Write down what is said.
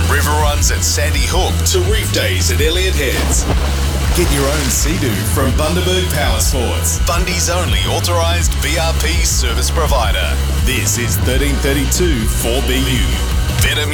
river runs at Sandy Hook to reef days at Elliott Heads. Get your own Sea-Doo from Bundaberg Power Sports, Bundy's only authorised BRP service provider. This is 1332 4BU. Better